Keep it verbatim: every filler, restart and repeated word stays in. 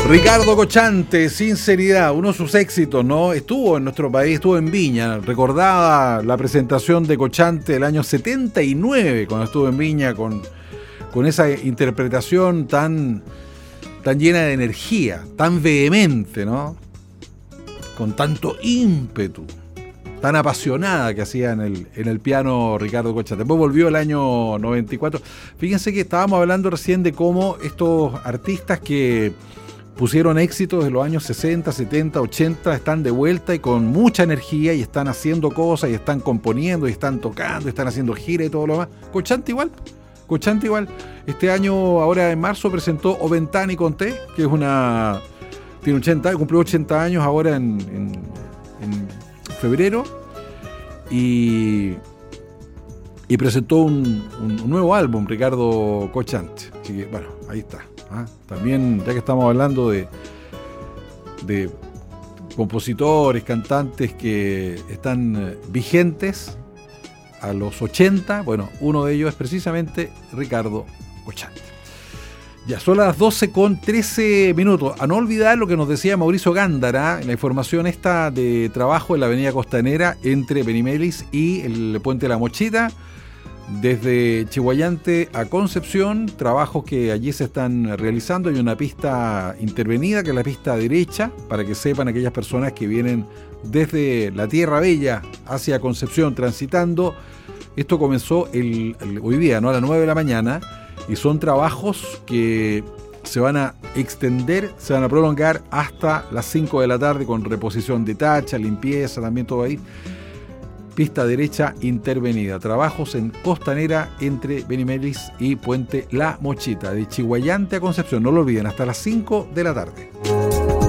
Ricardo Cochante, Sinceridad, uno de sus éxitos, ¿no? Estuvo en nuestro país, estuvo en Viña. Recordaba la presentación de Cochante del año setenta y nueve, cuando estuvo en Viña, con, con esa interpretación tan, tan llena de energía, tan vehemente, ¿no? Con tanto ímpetu, tan apasionada que hacía en el, en el piano Ricardo Cochante. Después volvió el año noventa y cuatro. Fíjense que estábamos hablando recién de cómo estos artistas que pusieron éxitos de los años sesenta, setenta, ochenta, están de vuelta y con mucha energía y están haciendo cosas y están componiendo y están tocando y están haciendo gira y todo lo demás. Cochante igual, Cochante igual. Este año, ahora en marzo, presentó O Ventani Conté, que es una... tiene ochenta, cumplió ochenta años ahora en, en, en febrero y, y presentó un, un, un nuevo álbum, Ricardo Cochante. Así que, bueno, ahí está. ¿Ah? También, ya que estamos hablando de, de compositores, cantantes que están vigentes a los ochenta, bueno, uno de ellos es precisamente Ricardo Cochante. Ya son las doce con trece minutos. A no olvidar lo que nos decía Mauricio Gándara, la información esta de trabajo en la avenida Costanera entre Benimelis y el puente de la Mochita. Desde Chiguayante a Concepción, trabajos que allí se están realizando. Hay una pista intervenida, que es la pista derecha, para que sepan aquellas personas que vienen desde la Tierra Bella hacia Concepción transitando. Esto comenzó el, el, hoy día, ¿no? A las nueve de la mañana, y son trabajos que se van a extender, se van a prolongar hasta las cinco de la tarde, con reposición de tacha, limpieza, también todo ahí. Pista derecha intervenida. Trabajos en Costanera entre Benimelis y Puente La Mochita. De Chiguayante a Concepción. No lo olviden, hasta las cinco de la tarde.